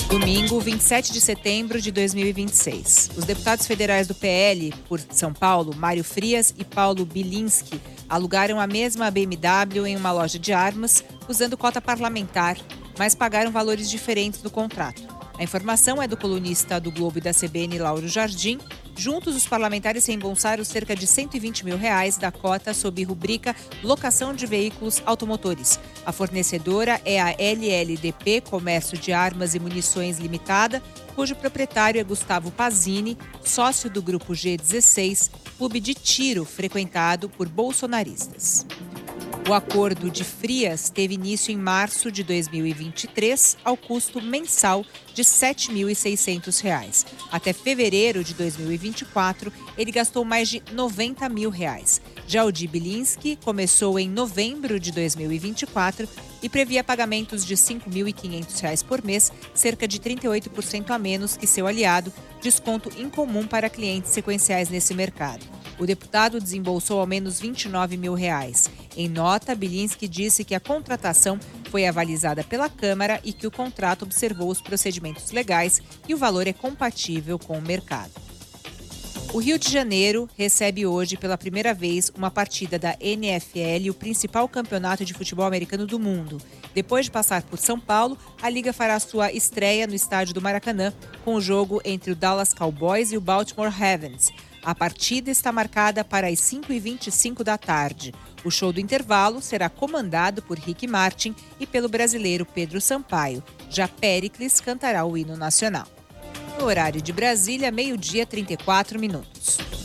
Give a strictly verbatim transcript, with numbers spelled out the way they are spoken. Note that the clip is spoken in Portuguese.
Domingo, vinte e sete de setembro de dois mil e vinte e seis. Os deputados federais do P L por São Paulo, Mário Frias e Paulo Bilinski, alugaram a mesma B M W em uma loja de armas, usando cota parlamentar, mas pagaram valores diferentes do contrato. A informação é do colunista do Globo e da C B N, Lauro Jardim. Juntos, os parlamentares reembolsaram cerca de cento e vinte mil reais da cota sob rubrica Locação de Veículos Automotores. A fornecedora é a L L D P Comércio de Armas e Munições Limitada, cujo proprietário é Gustavo Pazini, sócio do Grupo G dezesseis, clube de tiro frequentado por bolsonaristas. O acordo de Frias teve início em março de dois mil e vinte e três, ao custo mensal de sete mil e seiscentos reais. Até fevereiro de dois mil e vinte e quatro, ele gastou mais de noventa mil reais. Já o de Bilinski começou em novembro de dois mil e vinte e quatro e previa pagamentos de cinco mil e quinhentos reais por mês, cerca de trinta e oito por cento a menos que seu aliado, desconto incomum para clientes sequenciais nesse mercado. O deputado desembolsou ao menos vinte e nove mil reais. Em nota, Bilinski disse que a contratação foi avalizada pela Câmara e que o contrato observou os procedimentos legais e o valor é compatível com o mercado. O Rio de Janeiro recebe hoje pela primeira vez uma partida da N F L, o principal campeonato de futebol americano do mundo. Depois de passar por São Paulo, a liga fará sua estreia no estádio do Maracanã, com o jogo entre o Dallas Cowboys e o Baltimore Ravens. A partida está marcada para as cinco e vinte e cinco da tarde. O show do intervalo será comandado por Rick Martin e pelo brasileiro Pedro Sampaio. Já Péricles cantará o hino nacional. No horário de Brasília, meio-dia, trinta e quatro minutos.